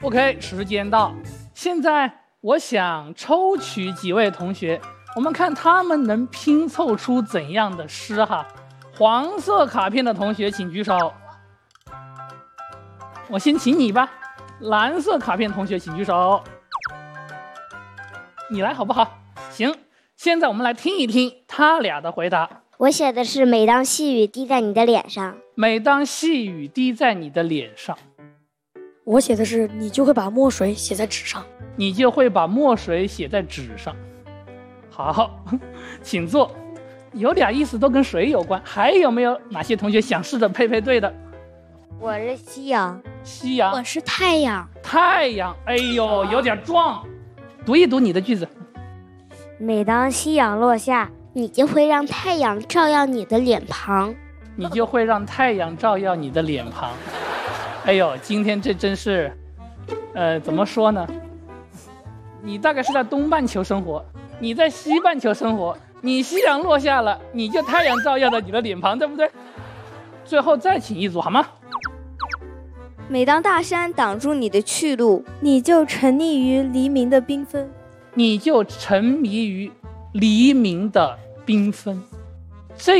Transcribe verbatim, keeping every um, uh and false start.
OK， 时间到，现在我想抽取几位同学，我们看他们能拼凑出怎样的诗哈。黄色卡片的同学请举手，我先请你吧。蓝色卡片同学请举手，你来好不好？行，现在我们来听一听他俩的回答。 我写的是每当细雨滴在你的脸上。 每当细雨滴在你的脸上。 我写的是你就会把墨水写在纸上。 你就会把墨水写在纸上。好，请坐。有点意思，都跟水有关。还有没有哪些同学想试着配配对的？ 我是夕阳。 夕阳。 我是太阳。 太阳，哎呦，有点壮。读一读你的句子。 每当夕阳落下，你就会让太阳照耀你的脸庞。 你就会让太阳照耀你的脸庞。哎呦，今天这真是，呃，怎么说呢？你大概是在东半球生活，你在西半球生活，你夕阳落下了，你就太阳照耀了你的脸庞，对不对？最后再请一组好吗？ 每当大山挡住你的去路， 你就沉溺于黎明的缤纷。 你就沉迷于黎明的缤纷。